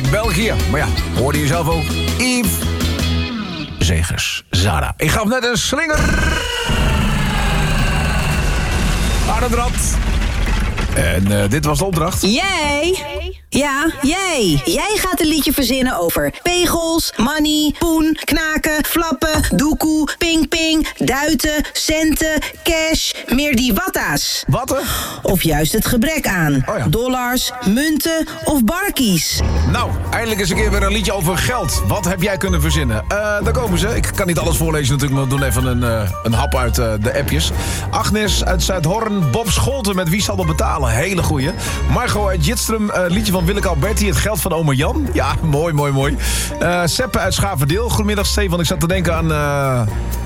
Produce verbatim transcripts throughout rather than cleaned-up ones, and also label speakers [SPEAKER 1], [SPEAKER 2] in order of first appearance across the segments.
[SPEAKER 1] uit België. Maar ja, hoorde je zelf ook. Yves Zegers, Zara. Ik gaf net een slinger aan het rad. En uh, dit was de opdracht.
[SPEAKER 2] Jij? Ja, jij. Jij gaat een liedje verzinnen over pegels, money, poen, knaken, flappen, doekoe, ping-ping, duiten, centen, cash, meer die watta's.
[SPEAKER 1] Watten?
[SPEAKER 2] Of juist het gebrek aan.
[SPEAKER 1] Oh ja.
[SPEAKER 2] Dollars, munten of barkies.
[SPEAKER 1] Nou, eindelijk eens een keer weer een liedje over geld. Wat heb jij kunnen verzinnen? Uh, daar komen ze. Ik kan niet alles voorlezen natuurlijk, maar we doen even een, uh, een hap uit uh, de appjes. Agnes uit Zuidhorn, Bob Scholten met Wie zal dat betalen? Hele goeie. Margot uit Jitstrum, uh, liedje van Willeke Alberti, Het geld van oma Jan. Ja, mooi, mooi, mooi. Uh, Seppe uit Schaverdeel. Goedemiddag, Stefan. Ik zat te denken aan... Uh,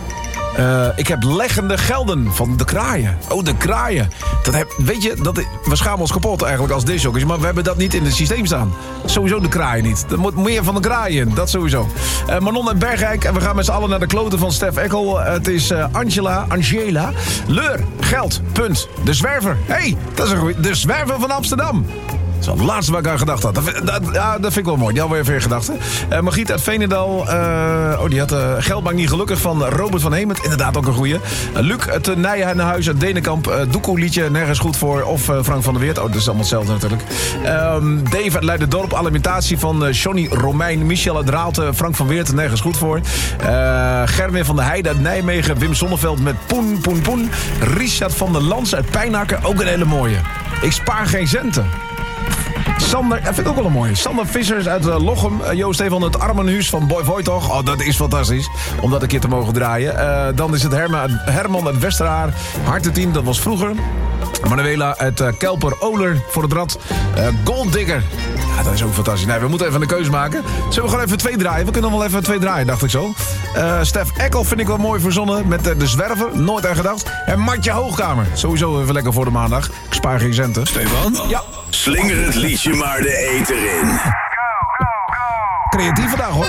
[SPEAKER 1] uh, ik heb leggende gelden van de kraaien. Oh, de kraaien. Dat heb, weet je, dat, we schamen ons kapot eigenlijk als discjockeys, maar we hebben dat niet in het systeem staan. Sowieso de kraaien niet. Er moet meer van de kraaien in, dat sowieso. Uh, Manon uit Bergijk. En we gaan met z'n allen naar de kloten van Stef Ekkel. Uh, het is uh, Angela, Angela. Leur, geld, punt. De zwerver. Hé, hey, dat is een goeie. De zwerver van Amsterdam. Dat is het laatste waar ik aan gedacht had. Dat, dat, ja, dat vind ik wel mooi. Die hadden we even in gedachten. Uh, Margriet uit Veenendaal. Uh, oh, die had uh, Geld maakt niet gelukkig van Robert van Hemert. Inderdaad ook een goeie. Uh, Luc uit uh, Nijenhuis uit Denenkamp. Uh, Doekoe liedje, nergens goed voor. Of uh, Frank van der Weert. Oh, dat is allemaal hetzelfde natuurlijk. Um, Dave uit Leiderdorp. Alimentatie van uh, Johnny Romein. Michel uit Raalte. Frank van Weert, nergens goed voor. Uh, Gerwin van der Heijden uit Nijmegen. Wim Sonneveld met Poen, Poen, Poen. Richard van der Lans uit Pijnakker. Ook een hele mooie. Ik spaar geen centen. Sander, dat vind ik ook wel een mooie. Sander Vissers uit uh, Lochem. Uh, Joost Stefan het Armenhuis van Boy Voitoch. Oh, dat is fantastisch. Om dat een keer te mogen draaien. Uh, dan is het Herma, Herman uit Westeraar. Hartetien, dat was vroeger. Manuela uit uh, Kelper Oler voor het rad. Uh, Golddigger. Ja, dat is ook fantastisch. Nee, we moeten even een keuze maken. Zullen we gewoon even twee draaien? We kunnen nog wel even twee draaien, dacht ik zo. Uh, Stef Ekkel vind ik wel mooi verzonnen. Met uh, De Zwerver. Nooit aan gedacht. En Martje Hoogkamer. Sowieso even lekker voor de maandag. Ik spaar geen centen.
[SPEAKER 3] Stefan?
[SPEAKER 1] Ja.
[SPEAKER 3] Slinger het liedje maar de eter in.
[SPEAKER 1] Creatief vandaag, hoor.